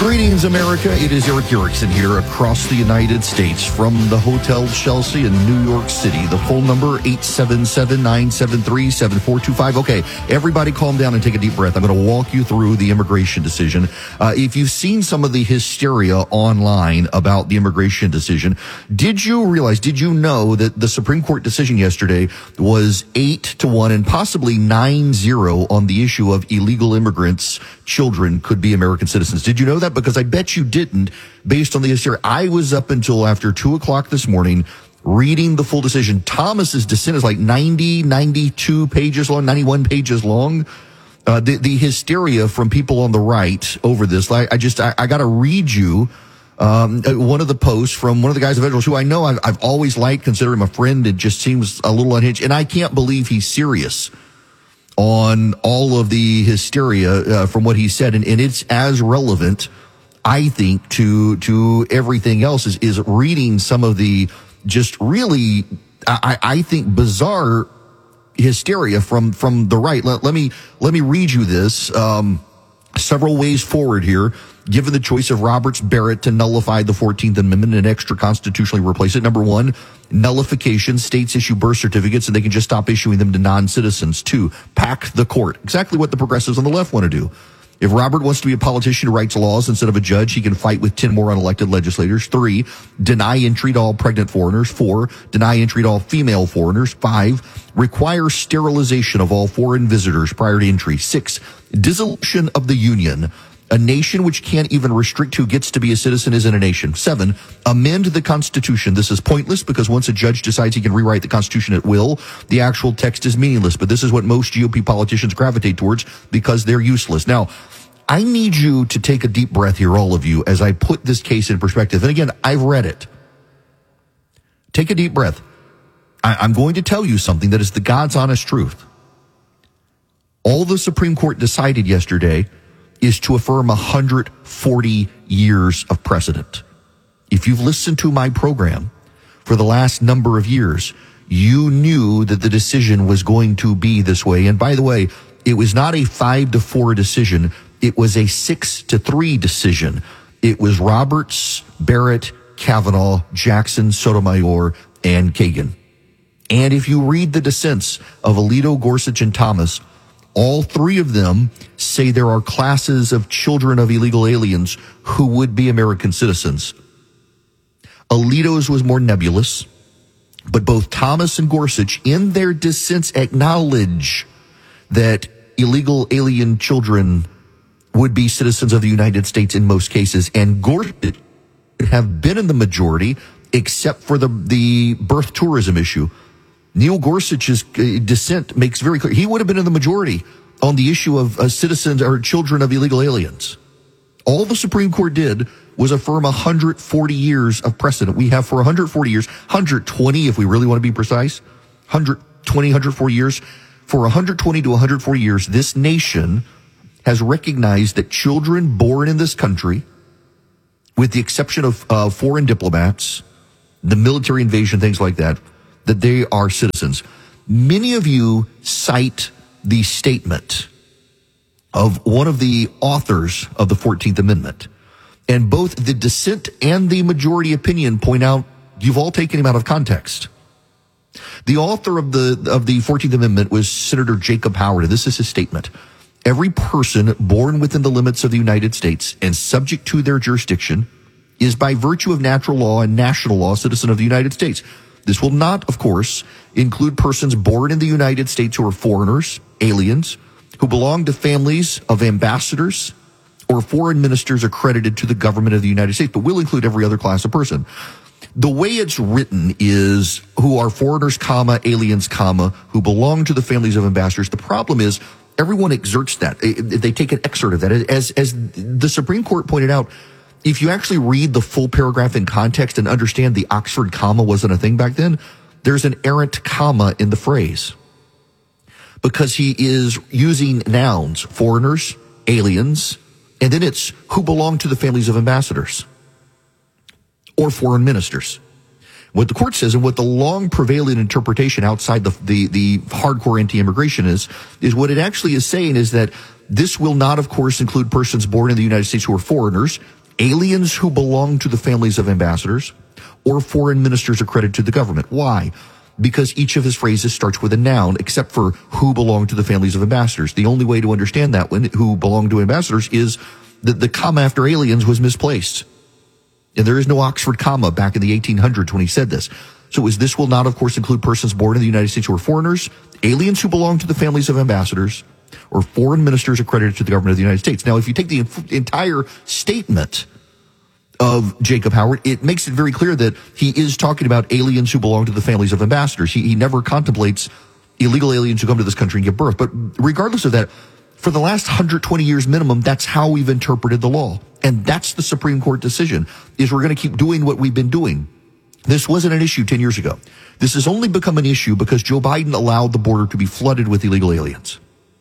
Greetings, America. It is Eric Erickson here across the United States from the Hotel Chelsea in New York City. The phone number, 877-973-7425. Okay, everybody calm down and take a deep breath. I'm going to walk you through the immigration decision. If you've seen some of the hysteria online about the immigration decision, did you know that the Supreme Court decision yesterday was 8-1 and possibly 9-0 on the issue of illegal immigrants' children could be American citizens? Did you know that? Because I bet you didn't, based on the hysteria. I was up until after 2 o'clock this morning reading the full decision. Thomas's dissent is like 92 pages long, 91 pages long. The hysteria from people on the right over this, I got to read you one of the posts from one of the guys of Evangelist who I know I've always liked, consider him a friend. It just seems a little unhinged, and I can't believe he's serious on all of the hysteria from what he said, and it's as relevant, I think, to everything else is reading some of the just really, I think, bizarre hysteria from the right. Let me read you this. Several ways forward here. Given the choice of Roberts Barrett to nullify the 14th Amendment and extra constitutionally replace it. Number one, nullification. States issue birth certificates and they can just stop issuing them to non-citizens. Two, pack the court. Exactly what the progressives on the left want to do. If Robert wants to be a politician who writes laws instead of a judge, he can fight with 10 more unelected legislators. 3, deny entry to all pregnant foreigners. 4, deny entry to all female foreigners. 5, require sterilization of all foreign visitors prior to entry. 6, dissolution of the Union. A nation which can't even restrict who gets to be a citizen isn't a nation. 7, amend the Constitution. This is pointless because once a judge decides he can rewrite the Constitution at will, the actual text is meaningless. But this is what most GOP politicians gravitate towards because they're useless. Now, I need you to take a deep breath here, all of you, as I put this case in perspective. And again, I've read it. Take a deep breath. I'm going to tell you something that is the God's honest truth. All the Supreme Court decided yesterday is to affirm 140 years of precedent. If you've listened to my program for the last number of years, you knew that the decision was going to be this way. And by the way, it was not a 5-4 decision. It was a 6-3 decision. It was Roberts, Barrett, Kavanaugh, Jackson, Sotomayor, and Kagan. And if you read the dissents of Alito, Gorsuch, and Thomas, all three of them say there are classes of children of illegal aliens who would be American citizens. Alito's was more nebulous, but both Thomas and Gorsuch in their dissents acknowledge that illegal alien children would be citizens of the United States in most cases. And Gorsuch have been in the majority except for the birth tourism issue. Neil Gorsuch's dissent makes very clear he would have been in the majority on the issue of citizens or children of illegal aliens. All the Supreme Court did was affirm 140 years of precedent. We have for 140 years, 120 if we really want to be precise, 120, 140 years. For 120 to 140 years, this nation has recognized that children born in this country, with the exception of foreign diplomats, the military invasion, things like that, that they are citizens. Many of you cite the statement of one of the authors of the 14th Amendment. And both the dissent and the majority opinion point out you've all taken him out of context. The author of the 14th Amendment was Senator Jacob Howard, and this is his statement. Every person born within the limits of the United States and subject to their jurisdiction is by virtue of natural law and national law a citizen of the United States. This will not, of course, include persons born in the United States who are foreigners, aliens, who belong to families of ambassadors or foreign ministers accredited to the government of the United States, but will include every other class of person. The way it's written is who are foreigners, comma, aliens, comma, who belong to the families of ambassadors. The problem is everyone exerts that. They take an excerpt of that. As the Supreme Court pointed out, if you actually read the full paragraph in context and understand the Oxford comma wasn't a thing back then, there's an errant comma in the phrase. Because he is using nouns, foreigners, aliens, and then it's who belong to the families of ambassadors or foreign ministers. What the court says, and what the long prevailing interpretation outside the hardcore anti-immigration is what it actually is saying is that this will not, of course, include persons born in the United States who are foreigners, aliens who belong to the families of ambassadors, or foreign ministers accredited to the government. Why? Because each of his phrases starts with a noun, except for who belong to the families of ambassadors. The only way to understand that one, who belong to ambassadors, is that the comma after aliens was misplaced. And there is no Oxford comma back in the 1800s when he said this. So this will not, of course, include persons born in the United States who are foreigners, aliens who belong to the families of ambassadors, or foreign ministers accredited to the government of the United States. Now, if you take the entire statement of Jacob Howard, it makes it very clear that he is talking about aliens who belong to the families of ambassadors. He never contemplates illegal aliens who come to this country and give birth. But regardless of that, for the last 120 years minimum, that's how we've interpreted the law. And that's the Supreme Court decision, is we're going to keep doing what we've been doing. This wasn't an issue 10 years ago. This has only become an issue because Joe Biden allowed the border to be flooded with illegal aliens.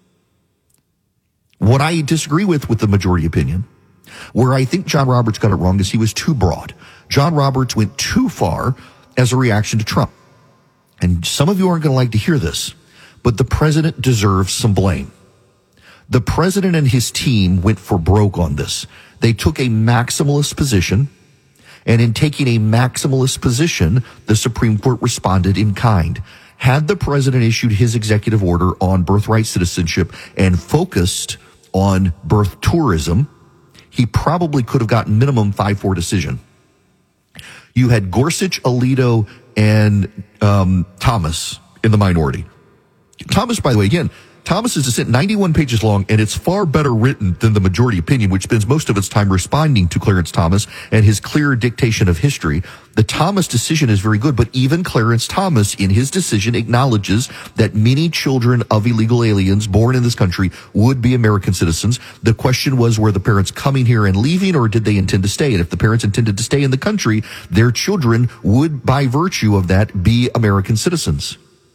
What I disagree with the majority opinion, where I think John Roberts got it wrong, is he was too broad. John Roberts went too far as a reaction to Trump. And some of you aren't going to like to hear this, but the president deserves some blame. The president and his team went for broke on this. They took a maximalist position, and in taking a maximalist position, the Supreme Court responded in kind. Had the president issued his executive order on birthright citizenship and focused on birth tourism, he probably could have gotten minimum 5-4 decision. You had Gorsuch, Alito, and Thomas in the minority. Thomas, by the way, again, Thomas's dissent, 91 pages long, and it's far better written than the majority opinion, which spends most of its time responding to Clarence Thomas and his clear dictation of history. The Thomas decision is very good, but even Clarence Thomas in his decision acknowledges that many children of illegal aliens born in this country would be American citizens. The question was, were the parents coming here and leaving, or did they intend to stay? And if the parents intended to stay in the country, their children would, by virtue of that, be American citizens.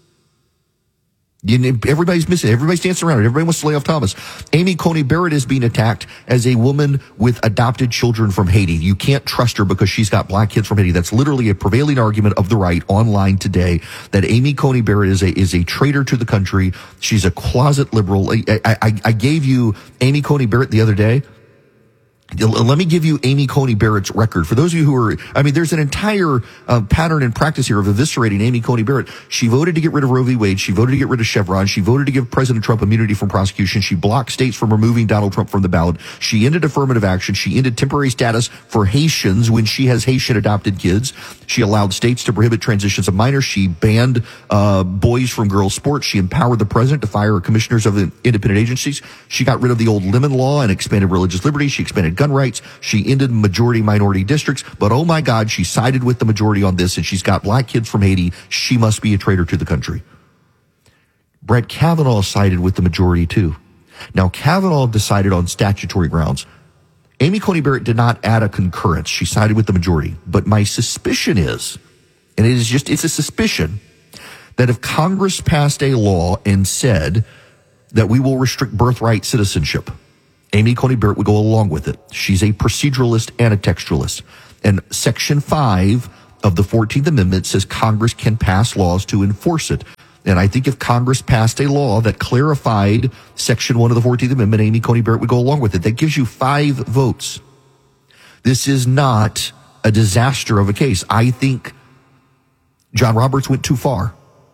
Everybody's missing. Everybody's dancing around it. Everybody wants to lay off Thomas. Amy Coney Barrett is being attacked as a woman with adopted children from Haiti. You can't trust her because she's got black kids from Haiti. That's literally a prevailing argument of the right online today, that Amy Coney Barrett is a traitor to the country. She's a closet liberal. I gave you Amy Coney Barrett the other day. Let me give you Amy Coney Barrett's record. For those of you who are, there's an entire pattern and practice here of eviscerating Amy Coney Barrett. She voted to get rid of Roe v. Wade. She voted to get rid of Chevron. She voted to give President Trump immunity from prosecution. She blocked states from removing Donald Trump from the ballot. She ended affirmative action. She ended temporary status for Haitians when she has Haitian adopted kids. She allowed states to prohibit transitions of minors. She banned boys from girls' sports. She empowered the president to fire commissioners of independent agencies. She got rid of the old Lemon Law and expanded religious liberty. She expanded gun rights. She ended majority minority districts. But oh my God, she sided with the majority on this, and she's got black kids from Haiti. She must be a traitor to the country. Brett Kavanaugh sided with the majority too. Now, Kavanaugh decided on statutory grounds. Amy Coney Barrett did not add a concurrence. She sided with the majority. But my suspicion is, and it's a suspicion, that if Congress passed a law and said that we will restrict birthright citizenship, Amy Coney Barrett would go along with it. She's a proceduralist and a textualist. And Section 5 of the 14th Amendment says Congress can pass laws to enforce it. And I think if Congress passed a law that clarified Section 1 of the 14th Amendment, Amy Coney Barrett would go along with it. That gives you 5 votes. This is not a disaster of a case. I think John Roberts went too far.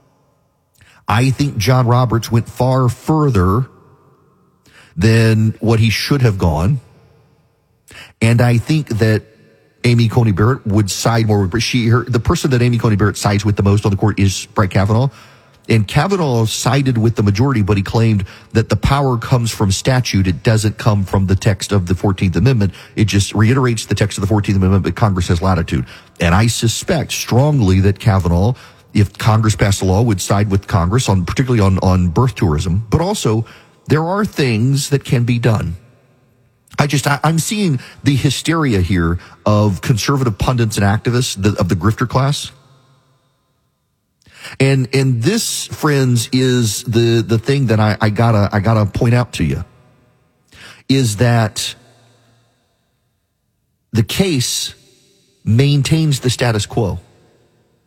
I think John Roberts went far further than what he should have gone. And I think that Amy Coney Barrett would side more with the person that Amy Coney Barrett sides with the most on the court is Brett Kavanaugh. And Kavanaugh sided with the majority, but he claimed that the power comes from statute. It doesn't come from the text of the 14th Amendment. It just reiterates the text of the 14th Amendment, but Congress has latitude. And I suspect strongly that Kavanaugh, if Congress passed a law, would side with Congress on, particularly on birth tourism, but also there are things that can be done. I'm seeing the hysteria here of conservative pundits and activists of the grifter class. And this, friends, is the thing that I gotta point out to you, is that the case maintains the status quo.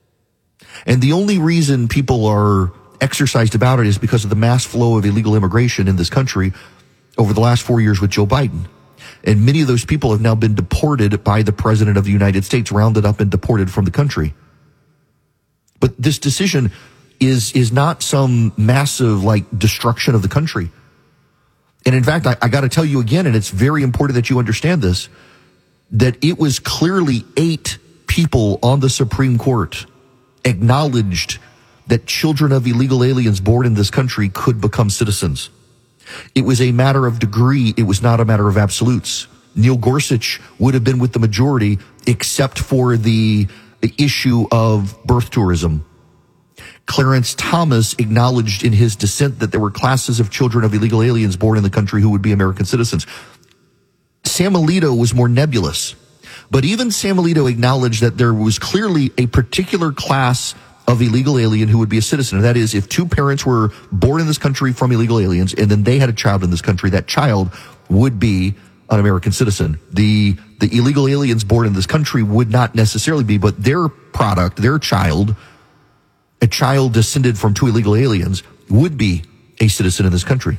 And the only reason people are exercised about it is because of the mass flow of illegal immigration in this country over the last 4 years with Joe Biden. And many of those people have now been deported by the president of the United States, rounded up and deported from the country. But this decision is not some massive, destruction of the country. And in fact, I got to tell you again, and it's very important that you understand this, that it was clearly 8 people on the Supreme Court acknowledged that children of illegal aliens born in this country could become citizens. It was a matter of degree. It was not a matter of absolutes. Neil Gorsuch would have been with the majority except for the issue of birth tourism. Clarence Thomas acknowledged in his dissent that there were classes of children of illegal aliens born in the country who would be American citizens. Sam Alito was more nebulous, but even Sam Alito acknowledged that there was clearly a particular class of illegal alien who would be a citizen. And that is, if 2 parents were born in this country from illegal aliens and then they had a child in this country, that child would be an American citizen. The illegal aliens born in this country would not necessarily be, but their product, their child, a child descended from 2 illegal aliens, would be a citizen in this country.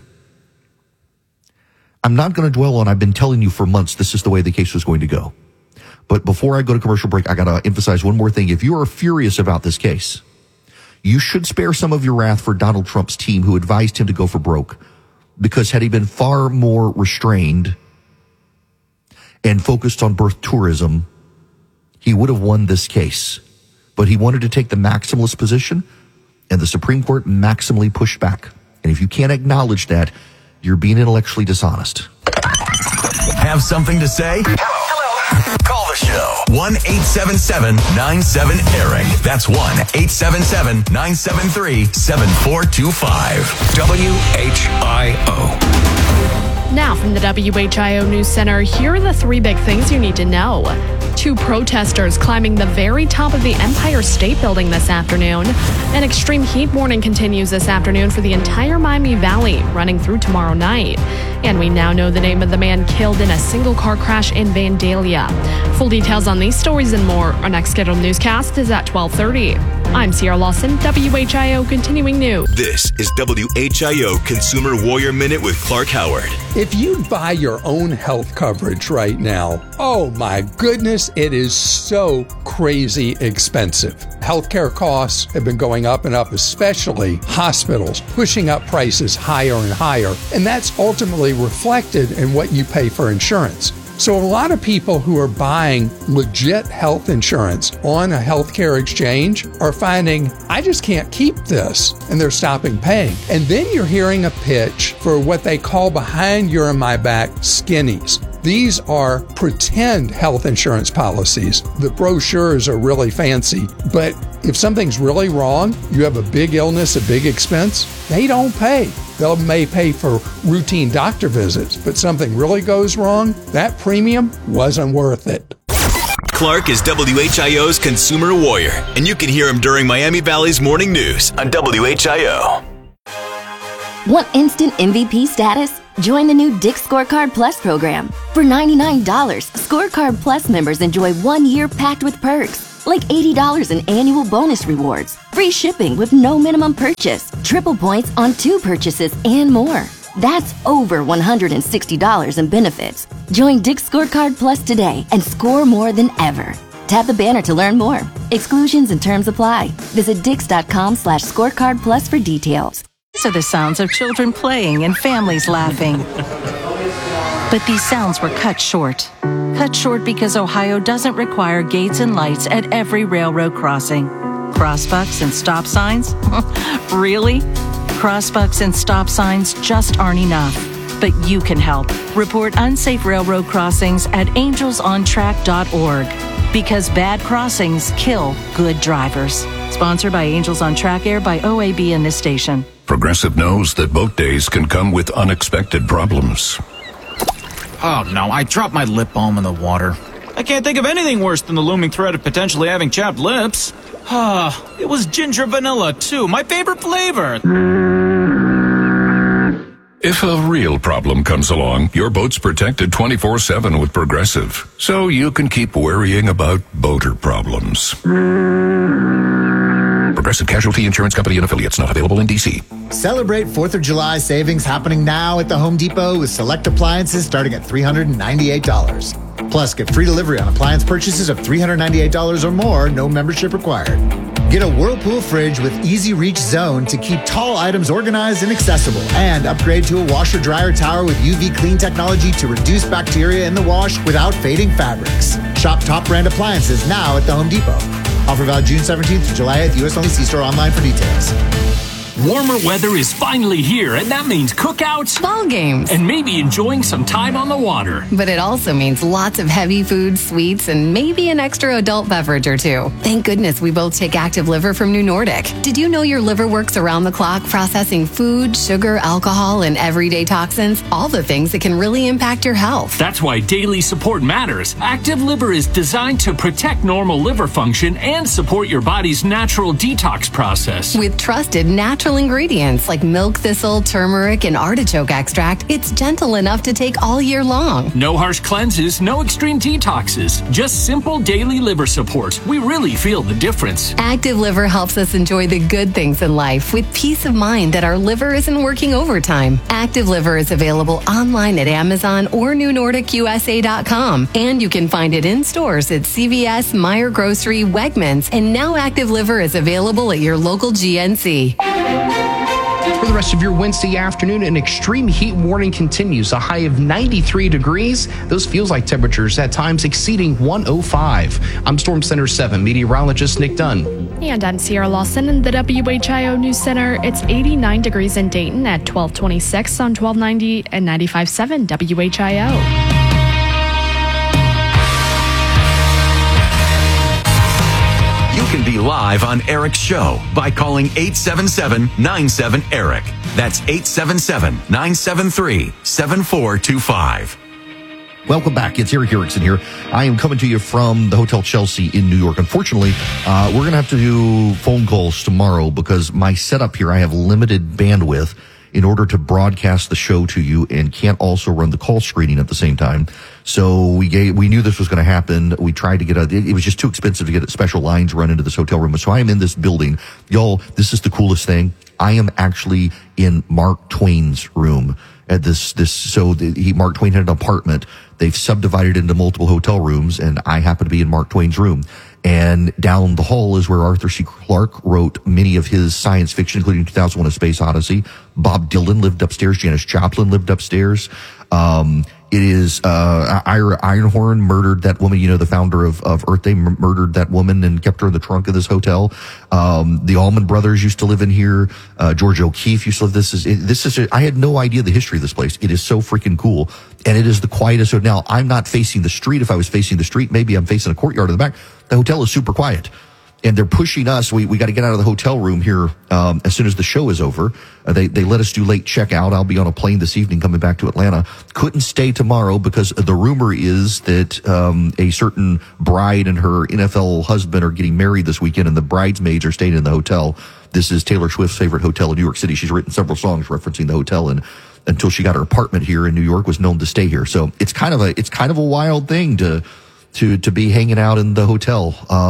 I'm not going to dwell on, I've been telling you for months this is the way the case was going to go. But before I go to commercial break, I got to emphasize one more thing. If you are furious about this case, you should spare some of your wrath for Donald Trump's team who advised him to go for broke. Because had he been far more restrained and focused on birth tourism, he would have won this case. But he wanted to take the maximalist position, and the Supreme Court maximally pushed back. And if you can't acknowledge that, you're being intellectually dishonest. Have something to say? Hello. Call the show. 1-877-97-ERIC. That's 1-877-973-7425. WHIO. Now from the WHIO News Center, here are the 3 big things you need to know. 2 protesters climbing the very top of the Empire State Building this afternoon. An extreme heat warning continues this afternoon for the entire Miami Valley, running through tomorrow night. And we now know the name of the man killed in a single-car crash in Vandalia. Full details on these stories and more. Our next scheduled newscast is at 12:30. I'm Sierra Lawson, WHIO Continuing News. This is WHIO Consumer Warrior Minute with Clark Howard. If you'd buy your own health coverage right now, oh my goodness, it is so crazy expensive. Healthcare costs have been going up and up, especially hospitals, pushing up prices higher and higher. And that's ultimately reflected in what you pay for insurance. So a lot of people who are buying legit health insurance on a healthcare exchange are finding, I just can't keep this, and they're stopping paying. And then you're hearing a pitch for what they call behind your and my back skinnies. These are pretend health insurance policies. The brochures are really fancy, but if something's really wrong, you have a big illness, a big expense, they don't pay. They may pay for routine doctor visits, but something really goes wrong, that premium wasn't worth it. Clark is WHIO's Consumer Warrior, and you can hear him during Miami Valley's Morning News on WHIO. Want instant MVP status? Join the new Dick's Scorecard Plus program. For $99, Scorecard Plus members enjoy 1 year packed with perks, like $80 in annual bonus rewards, free shipping with no minimum purchase, triple points on 2 purchases, and more. That's over $160 in benefits. Join Dick's Scorecard Plus today and score more than ever. Tap the banner to learn more. Exclusions and terms apply. Visit Dix.com/scorecard plus for details. These are the sounds of children playing and families laughing. But these sounds were cut short. Cut short because Ohio doesn't require gates and lights at every railroad crossing. Crossbucks and stop signs? Really? Crossbucks and stop signs just aren't enough. But you can help. Report unsafe railroad crossings at angelsontrack.org. Because bad crossings kill good drivers. Sponsored by Angels on Track, aired by OAB and this station. Progressive knows that boat days can come with unexpected problems. Oh no, I dropped my lip balm in the water. I can't think of anything worse than the looming threat of potentially having chapped lips. It was ginger vanilla too, my favorite flavor. If a real problem comes along, your boat's protected 24/7 with Progressive, so you can keep worrying about boater problems. Progressive Casualty Insurance Company and affiliates. Not available in D.C. Celebrate 4th of July savings happening now at the Home Depot with select appliances starting at $398. Plus, get free delivery on appliance purchases of $398 or more, no membership required. Get a Whirlpool fridge with Easy Reach Zone to keep tall items organized and accessible. And upgrade to a washer-dryer tower with UV clean technology to reduce bacteria in the wash without fading fabrics. Shop top brand appliances now at the Home Depot. Offer valid June 17th to July 8th. U.S. only. See store online for details. Warmer weather is finally here, and that means cookouts, ball games, and maybe enjoying some time on the water. But it also means lots of heavy food, sweets, and maybe an extra adult beverage or two. Thank goodness we both take Active Liver from New Nordic. Did you know your liver works around the clock processing food, sugar, alcohol, and everyday toxins? All the things that can really impact your health. That's why daily support matters. Active Liver is designed to protect normal liver function and support your body's natural detox process. With trusted natural ingredients like milk thistle, turmeric, and artichoke extract, it's gentle enough to take all year long. No harsh cleanses, no extreme detoxes, just simple daily liver support. We really feel the difference. Active Liver helps us enjoy the good things in life with peace of mind that our liver isn't working overtime. Active Liver is available online at Amazon or NewNordicUSA.com, and you can find it in stores at CVS, Meijer Grocery, Wegmans, and now Active Liver is available at your local GNC. For the rest of your Wednesday afternoon, an extreme heat warning continues. A high of 93 degrees. Those feels-like temperatures at times exceeding 105. I'm Storm Center 7 meteorologist Nick Dunn. And I'm Sierra Lawson in the WHIO News Center. It's 89 degrees in Dayton at 1226 on 1290 and 95.7 WHIO. You can be live on Eric's show by calling 877-97-ERIC. That's 877-973-7425. Welcome back. It's Eric Erickson here. I am coming to you from the Hotel Chelsea in New York. Unfortunately, we're going to have to do phone calls tomorrow because my setup here, I have limited bandwidth in order to broadcast the show to you and can't also run the call screening at the same time. So we knew this was going to happen. We tried to get it was just too expensive to get special lines run into this hotel room. So I am in this building. Y'all, this is the coolest thing. I am actually in Mark Twain's room at Mark Twain had an apartment. They've subdivided into multiple hotel rooms, and I happen to be in Mark Twain's room. And down the hall is where Arthur C. Clarke wrote many of his science fiction, including 2001: A Space Odyssey. Bob Dylan lived upstairs. Janis Joplin lived upstairs. It is Ira Einhorn murdered that woman, the founder of Earth Day, murdered that woman and kept her in the trunk of this hotel. The Allman Brothers used to live in here. George O'Keeffe used to live. I had no idea the history of this place. It is so freaking cool. And it is the quietest. So now I'm not facing the street. If I was facing the street, maybe I'm facing a courtyard in the back. The hotel is super quiet. And they're pushing us. We got to get out of the hotel room here as soon as the show is over. They let us do late checkout. I'll be on a plane this evening coming back to Atlanta. Couldn't stay tomorrow because the rumor is that a certain bride and her NFL husband are getting married this weekend, and the bridesmaids are staying in the hotel. This is Taylor Swift's favorite hotel in New York City. She's written several songs referencing the hotel, and until she got her apartment here in New York, was known to stay here. So it's kind of a wild thing to be hanging out in the hotel.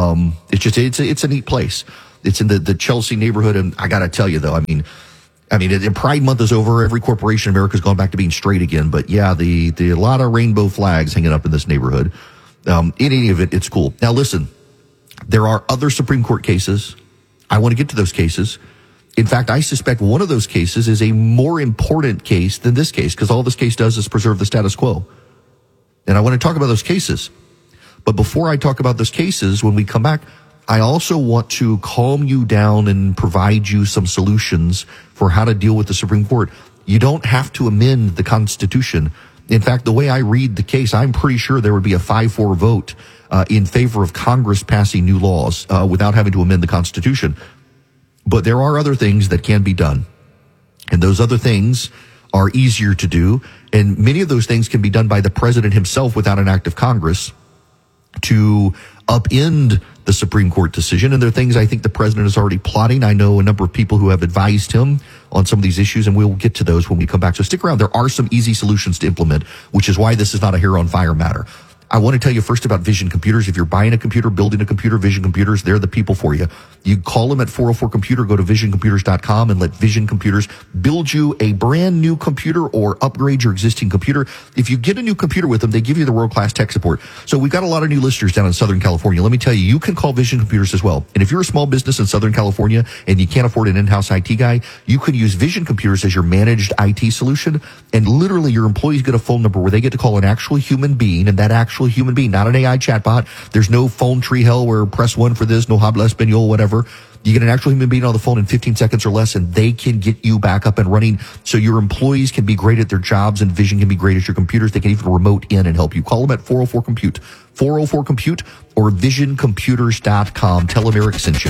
It's a neat place. It's in the Chelsea neighborhood. And I got to tell you though, I mean, Pride Month is over. Every corporation in America has gone back to being straight again. But yeah, the lot of rainbow flags hanging up in this neighborhood. In any event, it's cool. Now listen, there are other Supreme Court cases. I want to get to those cases. In fact, I suspect one of those cases is a more important case than this case, because all this case does is preserve the status quo. And I want to talk about those cases. But before I talk about those cases, when we come back, I also want to calm you down and provide you some solutions for how to deal with the Supreme Court. You don't have to amend the Constitution. In fact, the way I read the case, I'm pretty sure there would be a 5-4 vote in favor of Congress passing new laws without having to amend the Constitution. But there are other things that can be done. And those other things are easier to do. And many of those things can be done by the president himself without an act of Congress to upend the Supreme Court decision. And there are things I think the president is already plotting. I know a number of people who have advised him on some of these issues, and we'll get to those when we come back. So stick around. There are some easy solutions to implement, which is why this is not a hair on fire matter. I want to tell you first about Vision Computers. If you're buying a computer, building a computer, Vision Computers, they're the people for you. You call them at 404-COMPUTER, go to visioncomputers.com and let Vision Computers build you a brand new computer or upgrade your existing computer. If you get a new computer with them, they give you the world-class tech support. So we've got a lot of new listeners down in Southern California. Let me tell you, you can call Vision Computers as well. And if you're a small business in Southern California and you can't afford an in-house IT guy, you can use Vision Computers as your managed IT solution. And literally your employees get a phone number where they get to call an actual human being, and that actual human being, not an AI chatbot. There's no phone tree hell where press 1 for this, no habla español, whatever. You get an actual human being on the phone in 15 seconds or less, and they can get you back up and running so your employees can be great at their jobs and Vision can be great at your computers. They can even remote in and help you. Call them at 404-COMPUTE, 404-COMPUTE, or visioncomputers.com. Tell them Eric sent you.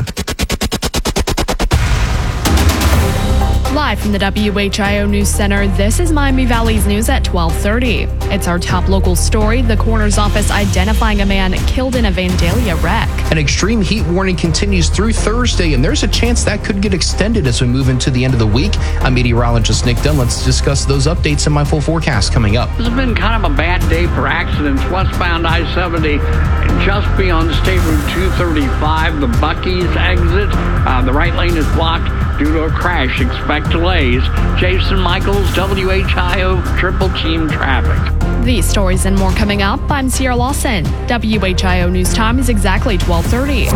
Live from the WHIO News Center, this is Miami Valley's news at 12:30. It's our top local story. The coroner's office identifying a man killed in a Vandalia wreck. An extreme heat warning continues through Thursday, and there's a chance that could get extended as we move into the end of the week. I'm meteorologist Nick Dunn. Let's discuss those updates in my full forecast coming up. It's been kind of a bad day for accidents. Westbound I-70, just beyond State Route 235, the Buc-ee's exit. The right lane is blocked due to a crash. Expect delays. Jason Michaels, WHIO Triple Team Traffic. These stories and more coming up. I'm Sierra Lawson. WHIO News Time is exactly 12:30.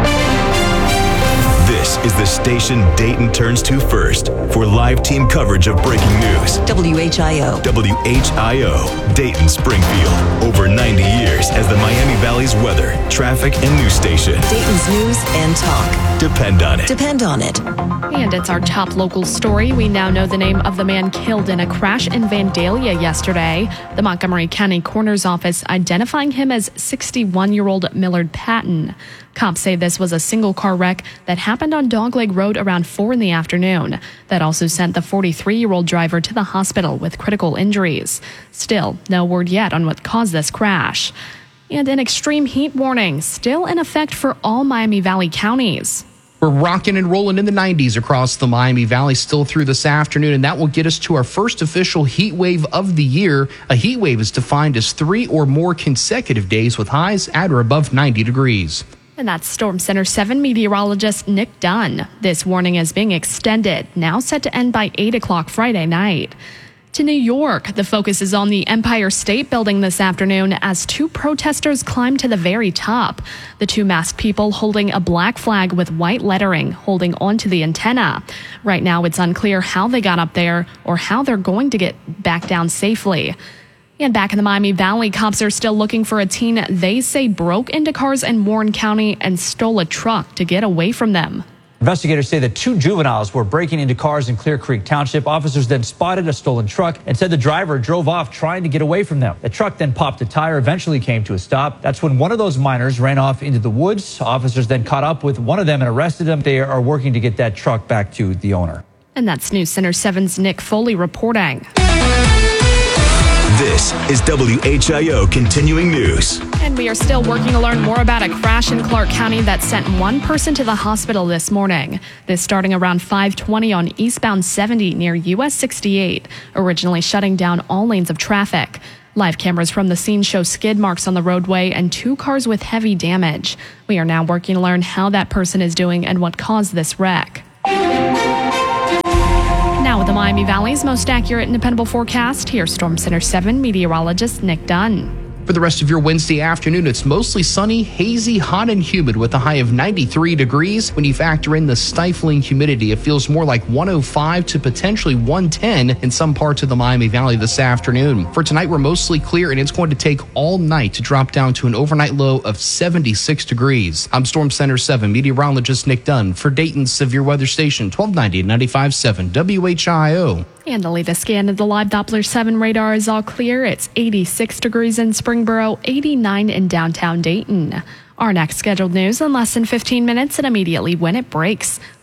This is the station Dayton turns to first for live team coverage of breaking news. WHIO. WHIO, Dayton, Springfield. Over 90 years as the Miami Valley's weather, traffic, and news station. Dayton's news and talk. Depend on it. Depend on it. And it's our top local story. We now know the name of the man killed in a crash in Vandalia yesterday. The Montgomery County Coroner's Office identifying him as 61-year-old Millard Patton. Cops say this was a single-car wreck that happened on Dogleg Road around 4 in the afternoon. That also sent the 43-year-old driver to the hospital with critical injuries. Still, no word yet on what caused this crash. And an extreme heat warning still in effect for all Miami Valley counties. We're rocking and rolling in the 90s across the Miami Valley still through this afternoon, and that will get us to our first official heat wave of the year. A heat wave is defined as 3 or more consecutive days with highs at or above 90 degrees. And that's Storm Center 7 meteorologist Nick Dunn. This warning is being extended, now set to end by 8 o'clock Friday night. To New York, the focus is on the Empire State Building this afternoon as 2 protesters climb to the very top. The 2 masked people holding a black flag with white lettering holding onto the antenna. Right now, it's unclear how they got up there or how they're going to get back down safely. And back in the Miami Valley, cops are still looking for a teen they say broke into cars in Warren County and stole a truck to get away from them. Investigators say that 2 juveniles were breaking into cars in Clear Creek Township. Officers then spotted a stolen truck and said the driver drove off trying to get away from them. The truck then popped a tire, eventually came to a stop. That's when one of those minors ran off into the woods. Officers then caught up with one of them and arrested him. They are working to get that truck back to the owner. And that's News Center 7's Nick Foley reporting. This is WHIO Continuing News. And we are still working to learn more about a crash in Clark County that sent 1 person to the hospital this morning. This starting around 5:20 on eastbound 70 near US 68, originally shutting down all lanes of traffic. Live cameras from the scene show skid marks on the roadway and 2 cars with heavy damage. We are now working to learn how that person is doing and what caused this wreck. Now with the Miami Valley's most accurate and dependable forecast, here's Storm Center 7 meteorologist Nick Dunn. For the rest of your Wednesday afternoon, it's mostly sunny, hazy, hot, and humid with a high of 93 degrees. When you factor in the stifling humidity, it feels more like 105 to potentially 110 in some parts of the Miami Valley this afternoon. For tonight, we're mostly clear, and it's going to take all night to drop down to an overnight low of 76 degrees. I'm Storm Center 7 meteorologist Nick Dunn for Dayton's Severe Weather Station, 1290 95.7 WHIO. And the latest scan of the live Doppler 7 radar is all clear. It's 86 degrees in Springboro, 89 in downtown Dayton. Our next scheduled news in less than 15 minutes and immediately when it breaks.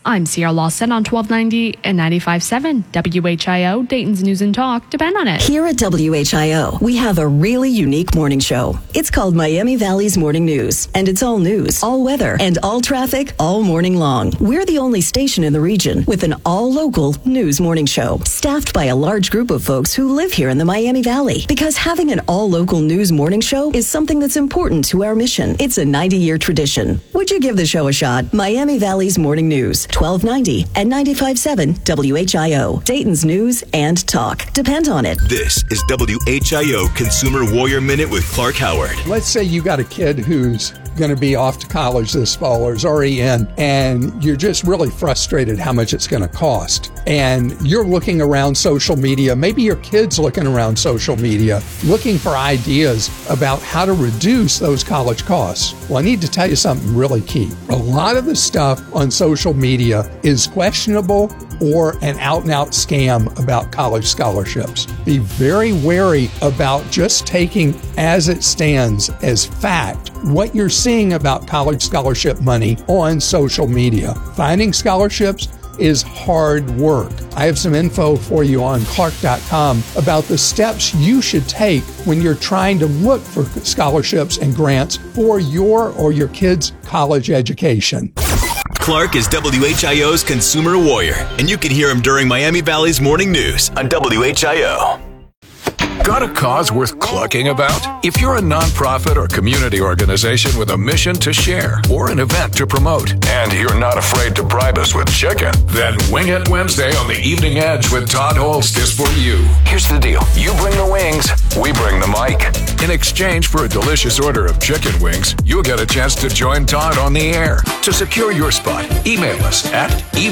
I'm Sierra Lawson on 1290 and 95.7 WHIO, Dayton's News and Talk. Depend on it. Here at WHIO, we have a really unique morning show. It's called Miami Valley's Morning News, and it's all news, all weather, and all traffic all morning long. We're the only station in the region with an all-local news morning show, staffed by a large group of folks who live here in the Miami Valley. Because having an all-local news morning show is something that's important to our mission. It's a 90-year tradition. Would you give the show a shot? Miami Valley's Morning News, 1290 and 95.7 WHIO, Dayton's News and Talk. Depend on it. This is WHIO Consumer Warrior Minute with Clark Howard. Let's say you got a kid who's going to be off to college this fall or is already in, and you're just really frustrated how much it's going to cost. And you're looking around social media, maybe your kid's looking around social media, looking for ideas about how to reduce those college costs. Well, I need to tell you something really key. A lot of the stuff on social media is questionable or an out-and-out scam about college scholarships. Be very wary about just taking as it stands as fact what you're seeing about college scholarship money on social media. Finding scholarships is hard work. I have some info for you on Clark.com about the steps you should take when you're trying to look for scholarships and grants for your or your kid's college education. Clark is WHIO's Consumer Warrior, and you can hear him during Miami Valley's Morning News on WHIO. Got a cause worth clucking about? If you're a nonprofit or community organization with a mission to share or an event to promote, and you're not afraid to bribe us with chicken, then Wing It Wednesday on the Evening Edge with Todd Holst is for you. Here's the deal. You bring the wings, we bring the mic. In exchange for a delicious order of chicken wings, you'll get a chance to join Todd on the air. To secure your spot, email us at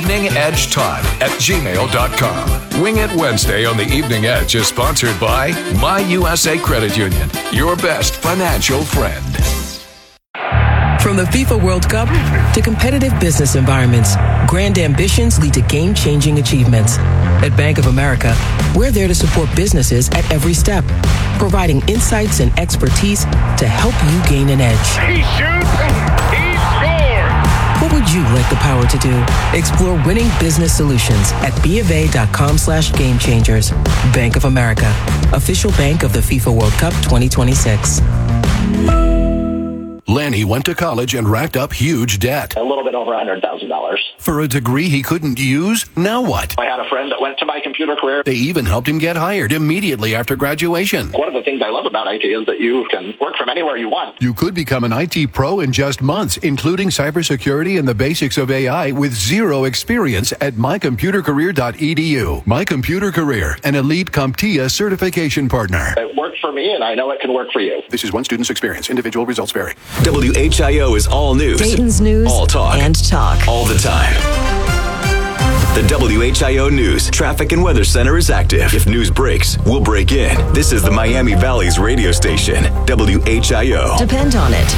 eveningedgetodd@gmail.com. Wing It Wednesday on the Evening Edge is sponsored by My USA Credit Union, your best financial friend. From the FIFA World Cup to competitive business environments, grand ambitions lead to game-changing achievements. At Bank of America, we're there to support businesses at every step, providing insights and expertise to help you gain an edge. He shoots, he scores! What would you like the power to do? Explore winning business solutions at BofA.com/gamechangers. Bank of America, official bank of the FIFA World Cup 2026. Lanny went to college and racked up huge debt. A little bit over $100,000. For a degree he couldn't use? Now what? I had a friend that went to My Computer Career. They even helped him get hired immediately after graduation. One of the things I love about IT is that you can work from anywhere you want. You could become an IT pro in just months, including cybersecurity and the basics of AI with zero experience at mycomputercareer.edu. My Computer Career, an elite CompTIA certification partner. It worked for me, and I know it can work for you. This is one student's experience. Individual results vary. WHIO is all news. Dayton's News all talk. and Talk. All the time. The WHIO News Traffic and Weather Center is active. If news breaks, we'll break in. This is the Miami Valley's radio station, WHIO. Depend on it.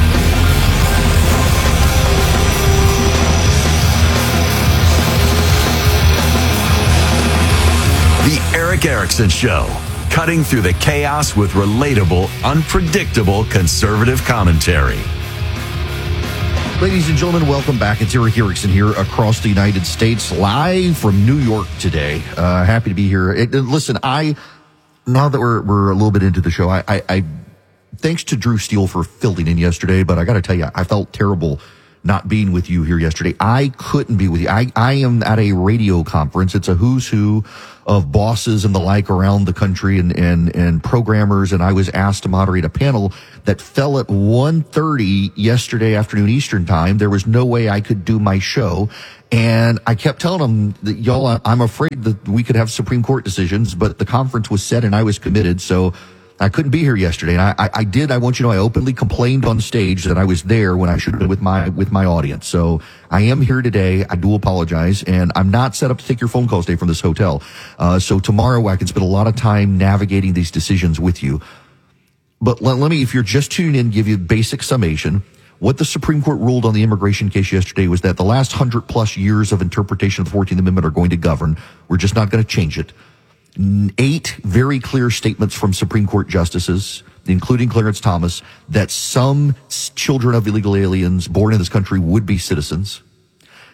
The Eric Erickson Show. Cutting through the chaos with relatable, unpredictable conservative commentary. Ladies and gentlemen, welcome back. It's Eric Erickson here across the United States, live from New York today. Happy to be here. Listen, now that we're a little bit into the show, I thanks to Drew Steele for filling in yesterday, but I got to tell you, I felt terrible not being with you here yesterday. I couldn't be with you. I am at a radio conference. It's a who's who of bosses and the like around the country and programmers. And I was asked to moderate a panel that fell at 1:30 yesterday afternoon Eastern time. There was no way I could do my show. And I kept telling them that, y'all, I'm afraid that we could have Supreme Court decisions, but the conference was set and I was committed. So I couldn't be here yesterday. And I want you to know, I openly complained on stage that I was there when I should have been with my audience. So I am here today. I do apologize. And I'm not set up to take your phone calls today from this hotel. So tomorrow I can spend a lot of time navigating these decisions with you. But let me, if you're just tuning in, give you a basic summation. What the Supreme Court ruled on the immigration case yesterday was that the last 100+ years of interpretation of the 14th Amendment are going to govern. We're just not going to change it. 8 very clear statements from Supreme Court justices, including Clarence Thomas, that some children of illegal aliens born in this country would be citizens.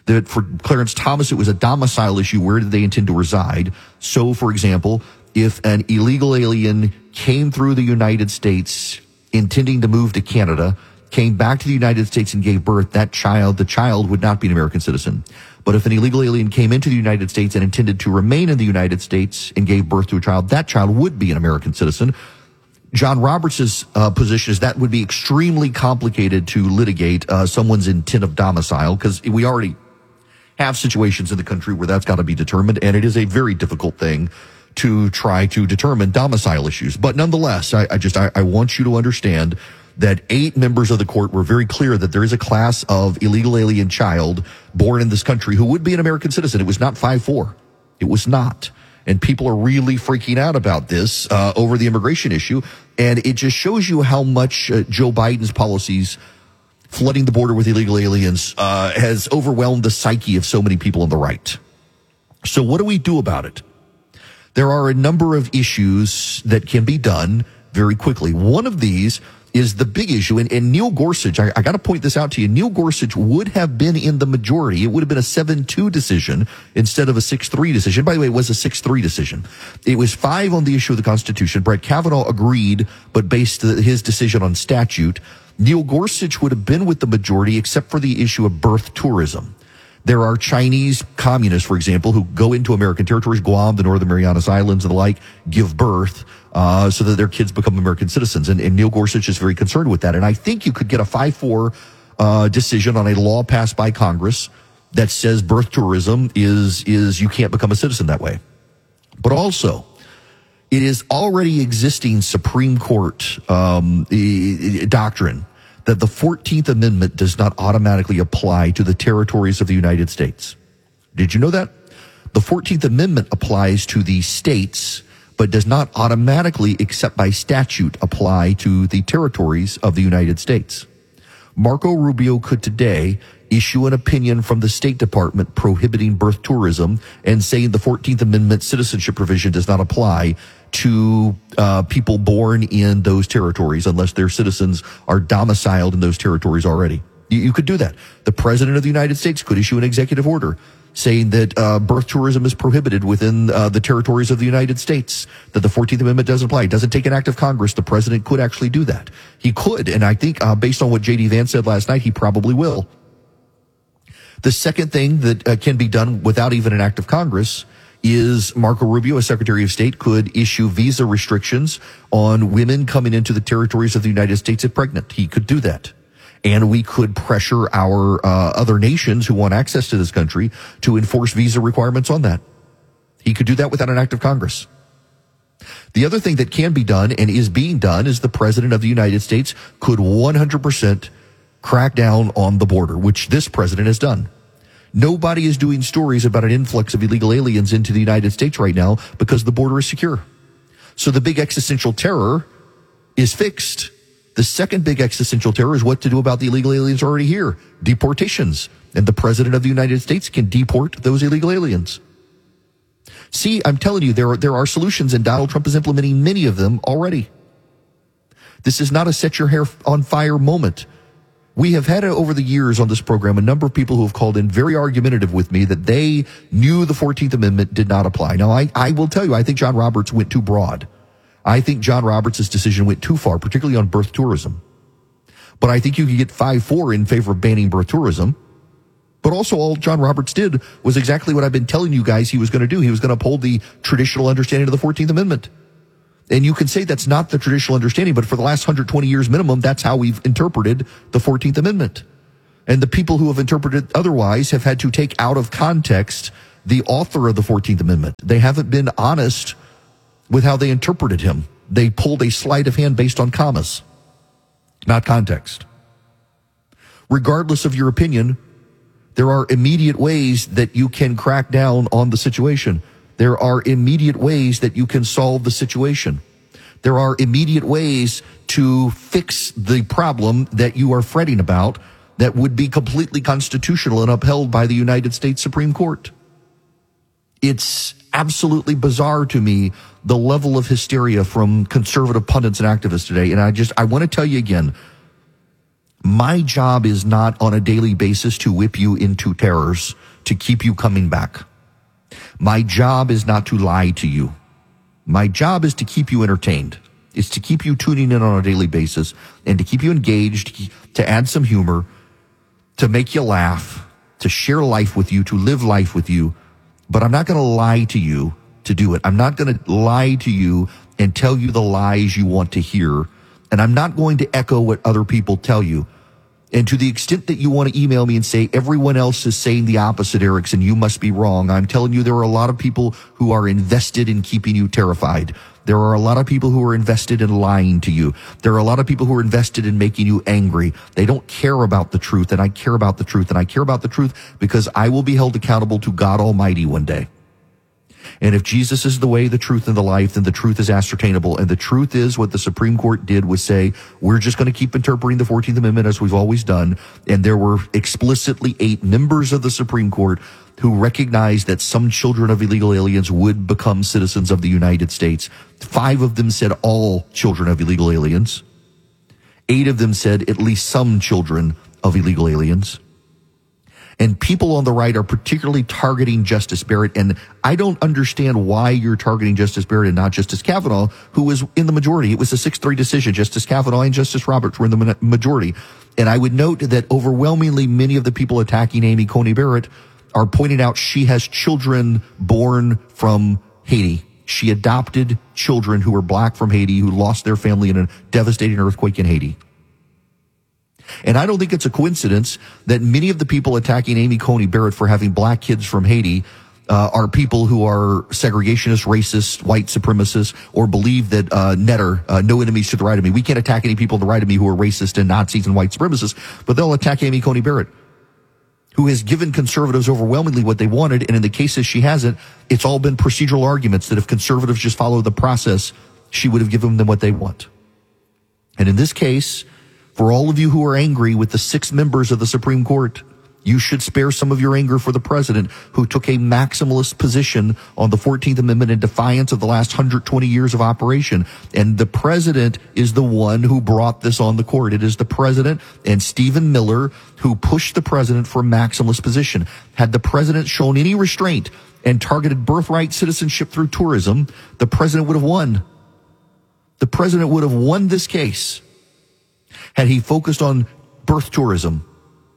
That for Clarence Thomas, it was a domicile issue. Where did they intend to reside? So, for example, if an illegal alien came through the United States intending to move to Canada, came back to the United States and gave birth, the child would not be an American citizen. But if an illegal alien came into the United States and intended to remain in the United States and gave birth to a child, that child would be an American citizen. John Roberts' position is that would be extremely complicated to litigate someone's intent of domicile, because we already have situations in the country where that's got to be determined, and it is a very difficult thing to try to determine domicile issues. But nonetheless, I want you to understand that 8 members of the court were very clear that there is a class of illegal alien child born in this country who would be an American citizen. It was not 5-4. It was not. And people are really freaking out about this over the immigration issue. And it just shows you how much Joe Biden's policies flooding the border with illegal aliens has overwhelmed the psyche of so many people on the right. So what do we do about it? There are a number of issues that can be done very quickly. One of these is the big issue, and Neil Gorsuch, I got to point this out to you, Neil Gorsuch would have been in the majority. It would have been a 7-2 decision instead of a 6-3 decision. By the way, it was a 6-3 decision. It was 5 on the issue of the Constitution. Brett Kavanaugh agreed, but based his decision on statute. Neil Gorsuch would have been with the majority except for the issue of birth tourism. There are Chinese communists, for example, who go into American territories, Guam, the Northern Marianas Islands and the like, give birth so that their kids become American citizens. And Neil Gorsuch is very concerned with that. And I think you could get a 5-4 decision on a law passed by Congress that says birth tourism is you can't become a citizen that way. But also, it is already existing Supreme Court doctrine that the 14th Amendment does not automatically apply to the territories of the United States. Did you know that? The 14th Amendment applies to the states, but does not automatically, except by statute, apply to the territories of the United States. Marco Rubio could today issue an opinion from the State Department prohibiting birth tourism and saying the 14th Amendment citizenship provision does not apply to people born in those territories unless their citizens are domiciled in those territories already. You could do that. The President of the United States could issue an executive order saying that birth tourism is prohibited within the territories of the United States, that the 14th Amendment doesn't apply. It doesn't take an act of Congress. The President could actually do that. He could, and I think based on what J.D. Vance said last night, he probably will. The second thing that can be done without even an act of Congress is Marco Rubio, as Secretary of State, could issue visa restrictions on women coming into the territories of the United States if pregnant. He could do that. And we could pressure our other nations who want access to this country to enforce visa requirements on that. He could do that without an act of Congress. The other thing that can be done and is being done is the President of the United States could 100% crack down on the border, which this president has done. Nobody is doing stories about an influx of illegal aliens into the United States right now because the border is secure. So the big existential terror is fixed. The second big existential terror is what to do about the illegal aliens already here. Deportations. And the President of the United States can deport those illegal aliens. See, I'm telling you, there are solutions, and Donald Trump is implementing many of them already. This is not a set your hair on fire moment. We have had over the years on this program a number of people who have called in very argumentative with me that they knew the 14th Amendment did not apply. Now, I will tell you, I think John Roberts went too broad. I think John Roberts' decision went too far, particularly on birth tourism. But I think you could get 5-4 in favor of banning birth tourism. But also all John Roberts did was exactly what I've been telling you guys he was going to do. He was going to uphold the traditional understanding of the 14th Amendment. And you can say that's not the traditional understanding, but for the last 120 years minimum, that's how we've interpreted the 14th Amendment. And the people who have interpreted otherwise have had to take out of context the author of the 14th Amendment. They haven't been honest with how they interpreted him. They pulled a sleight of hand based on commas, not context. Regardless of your opinion, there are immediate ways that you can crack down on the situation. There are immediate ways that you can solve the situation. There are immediate ways to fix the problem that you are fretting about that would be completely constitutional and upheld by the United States Supreme Court. It's absolutely bizarre to me, the level of hysteria from conservative pundits and activists today. And I want to tell you again, My job is not on a daily basis to whip you into terrors, to keep you coming back. My job is not to lie to you. My job is to keep you entertained. It's to keep you tuning in on a daily basis and to keep you engaged, to add some humor, to make you laugh, to share life with you, to live life with you. But I'm not going to lie to you to do it. I'm not going to lie to you and tell you the lies you want to hear. And I'm not going to echo what other people tell you. And to the extent that you want to email me and say, everyone else is saying the opposite, Erickson, you must be wrong. I'm telling you, there are a lot of people who are invested in keeping you terrified. There are a lot of people who are invested in lying to you. There are a lot of people who are invested in making you angry. They don't care about the truth, and I care about the truth. And I care about the truth because I will be held accountable to God Almighty one day. And if Jesus is the way, the truth, and the life, then the truth is ascertainable. And the truth is what the Supreme Court did was say, we're just going to keep interpreting the 14th Amendment as we've always done. And there were explicitly 8 members of the Supreme Court who recognized that some children of illegal aliens would become citizens of the United States. 5 of them said all children of illegal aliens. 8 of them said at least some children of illegal aliens. And people on the right are particularly targeting Justice Barrett. And I don't understand why you're targeting Justice Barrett and not Justice Kavanaugh, who was in the majority. It was a 6-3 decision. Justice Kavanaugh and Justice Roberts were in the majority. And I would note that overwhelmingly many of the people attacking Amy Coney Barrett are pointing out she has children born from Haiti. She adopted children who were black from Haiti who lost their family in a devastating earthquake in Haiti. And I don't think it's a coincidence that many of the people attacking Amy Coney Barrett for having black kids from Haiti are people who are segregationists, racist, white supremacists, or believe that no enemies to the right of me. We can't attack any people to the right of me who are racist and Nazis and white supremacists, but they'll attack Amy Coney Barrett, who has given conservatives overwhelmingly what they wanted. And in the cases she hasn't, it's all been procedural arguments that if conservatives just follow the process, she would have given them what they want. And in this case, for all of you who are angry with the 6 members of the Supreme Court, you should spare some of your anger for the president who took a maximalist position on the 14th Amendment in defiance of the last 120 years of operation. And the president is the one who brought this on the court. It is the president and Stephen Miller who pushed the president for a maximalist position. Had the president shown any restraint and targeted birthright citizenship through tourism, the president would have won. The president would have won this case. Had he focused on birth tourism,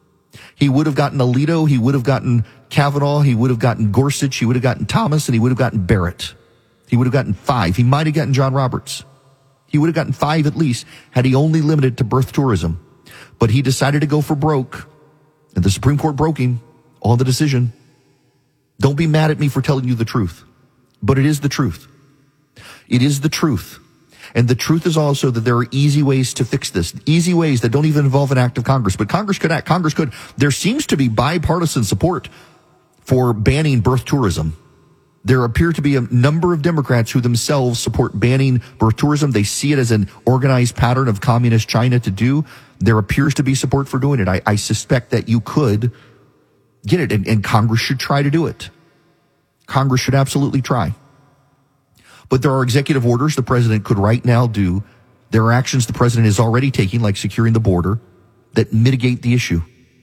he would have gotten Alito, he would have gotten Kavanaugh, he would have gotten Gorsuch, he would have gotten Thomas, and he would have gotten Barrett. He would have gotten 5. He might have gotten John Roberts. He would have gotten 5 at least had he only limited to birth tourism. But he decided to go for broke, and the Supreme Court broke him on the decision. Don't be mad at me for telling you the truth, but it is the truth. It is the truth. And the truth is also that there are easy ways to fix this, easy ways that don't even involve an act of Congress. But Congress could act. Congress could. There seems to be bipartisan support for banning birth tourism. There appear to be a number of Democrats who themselves support banning birth tourism. They see it as an organized pattern of communist China to do. There appears to be support for doing it. I suspect that you could get it, and Congress should try to do it. Congress should absolutely try. But there are executive orders the president could right now do. There are actions the president is already taking, like securing the border, that mitigate the issue.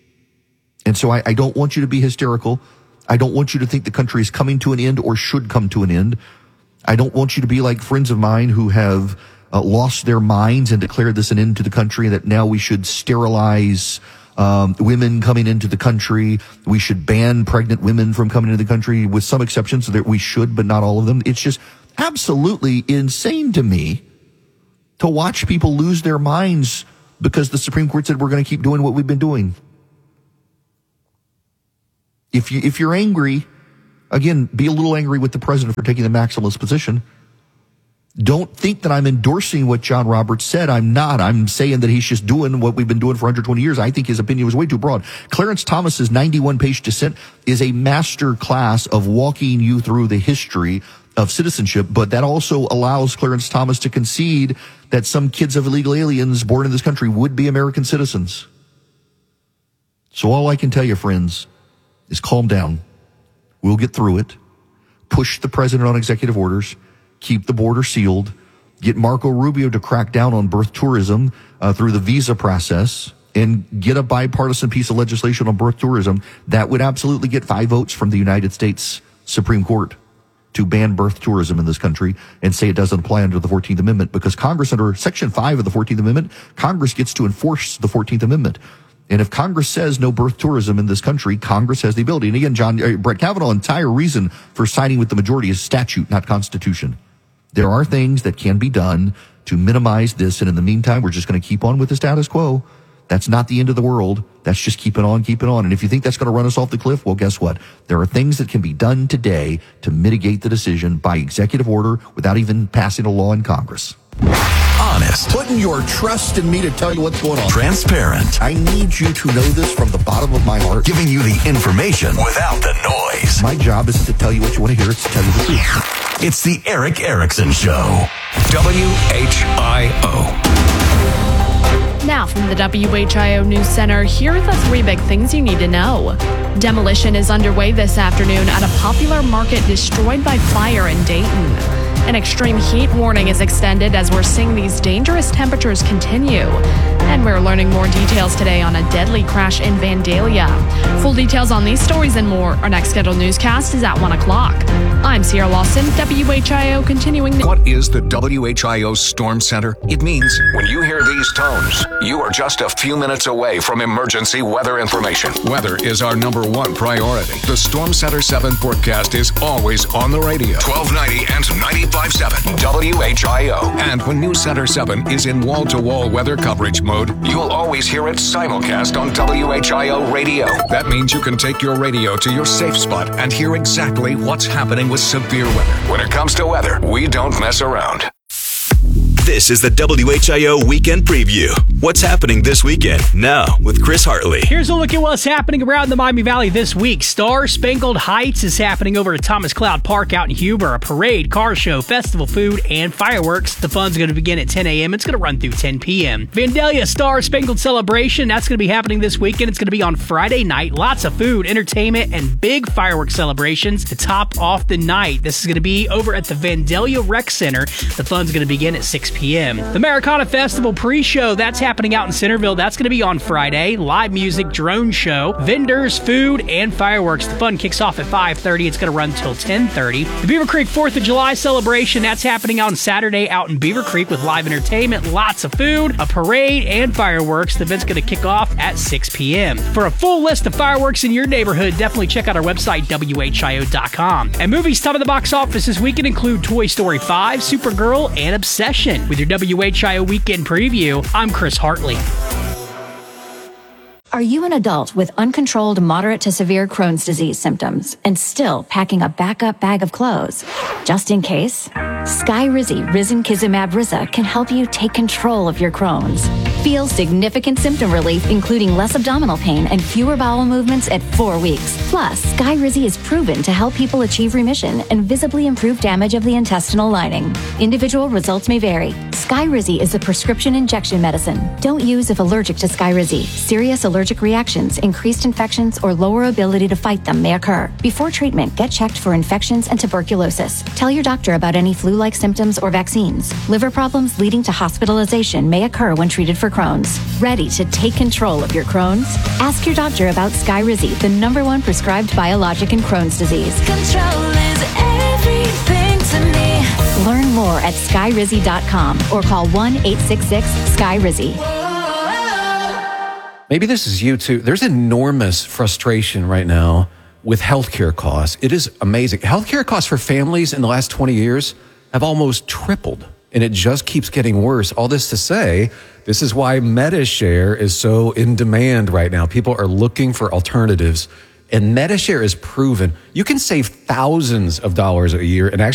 And so I don't want you to be hysterical. I don't want you to think the country is coming to an end or should come to an end. I don't want you to be like friends of mine who have lost their minds and declared this an end to the country, that now we should sterilize women coming into the country. We should ban pregnant women from coming into the country, with some exceptions that we should, but not all of them. It's just absolutely insane to me to watch people lose their minds because the Supreme Court said we're going to keep doing what we've been doing. If you're angry, again, be a little angry with the president for taking the maximalist position. Don't think that I'm endorsing what John Roberts said. I'm not. I'm saying that he's just doing what we've been doing for 120 years. I think his opinion was way too broad. Clarence Thomas's 91-page dissent is a master class of walking you through the history of citizenship, but that also allows Clarence Thomas to concede that some kids of illegal aliens born in this country would be American citizens. So all I can tell you, friends, is calm down. We'll get through it. Push the president on executive orders. Keep the border sealed. Get Marco Rubio to crack down on birth tourism through the visa process. and get a bipartisan piece of legislation on birth tourism, that would absolutely get 5 votes from the United States Supreme Court to ban birth tourism in this country and say it doesn't apply under the 14th Amendment, because Congress, under Section 5 of the 14th Amendment, Congress gets to enforce the 14th Amendment. And if Congress says no birth tourism in this country, Congress has the ability. And again, Brett Kavanaugh's entire reason for siding with the majority is statute, not constitution. There are things that can be done to minimize this, and in the meantime, we're just going to keep on with the status quo. That's not the end of the world. That's just keeping on. And if you think that's going to run us off the cliff, well, guess what? There are things that can be done today to mitigate the decision by executive order without even passing a law in Congress. Honest. Putting your trust in me to tell you what's going on. Transparent. I need you to know this from the bottom of my heart. Giving you the information without the noise. My job isn't to tell you what you want to hear. It's to tell you the truth. It's the Eric Erickson Show. WHIO. Now from the WHIO News Center, here are the 3 big things you need to know. Demolition is underway this afternoon at a popular market destroyed by fire in Dayton. An extreme heat warning is extended as we're seeing these dangerous temperatures continue. And we're learning more details today on a deadly crash in Vandalia. Full details on these stories and more. Our next scheduled newscast is at 1 o'clock. I'm Sierra Lawson, WHIO continuing. What is the WHIO Storm Center? It means when you hear these tones, you are just a few minutes away from emergency weather information. Weather is our #1 priority. The Storm Center 7 forecast is always on the radio. 1290 and 95.7 WHIO. And when News Center 7 is in wall-to-wall weather coverage mode, you'll always hear it simulcast on WHIO radio. That means you can take your radio to your safe spot and hear exactly what's happening with severe weather. When it comes to weather, we don't mess around. This is the WHIO Weekend Preview. What's happening this weekend? Now, with Chris Hartley. Here's a look at what's happening around the Miami Valley this week. Star Spangled Heights is happening over at Thomas Cloud Park out in Huber. A parade, car show, festival food, and fireworks. The fun's going to begin at 10 a.m. It's going to run through 10 p.m. Vandalia Star Spangled Celebration, that's going to be happening this weekend. It's going to be on Friday night. Lots of food, entertainment, and big fireworks celebrations to top off the night. This is going to be over at the Vandalia Rec Center. The fun's going to begin at 6 p.m. The Americana Festival pre-show, that's happening out in Centerville. That's going to be on Friday. Live music, drone show, vendors, food, and fireworks. The fun kicks off at 5:30. It's going to run till 10:30. The Beaver Creek 4th of July celebration, that's happening on Saturday out in Beaver Creek with live entertainment, lots of food, a parade, and fireworks. The event's going to kick off at 6 p.m. For a full list of fireworks in your neighborhood, definitely check out our website, WHIO.com. And movies top of the box office this weekend include Toy Story 5, Supergirl, and Obsession. With your WHIO Weekend Preview, I'm Chris Hartley. Are you an adult with uncontrolled moderate to severe Crohn's disease symptoms and still packing a backup bag of clothes? Just in case, Skyrizi Risankizumab Riza can help you take control of your Crohn's. Feel significant symptom relief, including less abdominal pain and fewer bowel movements at 4 weeks. Plus, Skyrizi is proven to help people achieve remission and visibly improve damage of the intestinal lining. Individual results may vary. Skyrizi is a prescription injection medicine. Don't use if allergic to Skyrizi. Serious allergic reactions, increased infections, or lower ability to fight them may occur. Before treatment, get checked for infections and tuberculosis. Tell your doctor about any flu-like symptoms or vaccines. Liver problems leading to hospitalization may occur when treated for Crohn's. Ready to take control of your Crohn's? Ask your doctor about Skyrizi, the #1 prescribed biologic in Crohn's disease. Control is everything to me. Learn more at Skyrizi.com or call 1-866-SKYRIZI. Maybe this is you too. There's enormous frustration right now with healthcare costs. It is amazing. Healthcare costs for families in the last 20 years have almost tripled, and it just keeps getting worse. All this to say, this is why MediShare is so in demand right now. People are looking for alternatives, and MediShare is proven. You can save thousands of dollars a year and actually